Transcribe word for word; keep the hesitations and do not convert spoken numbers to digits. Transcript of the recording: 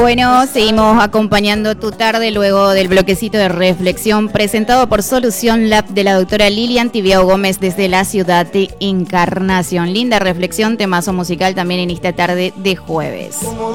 Bueno, seguimos acompañando tu tarde luego del bloquecito de reflexión presentado por Solución Lab de la doctora Lilian Tibiao Gómez desde la ciudad de Encarnación. Linda reflexión, temazo musical también en esta tarde de jueves.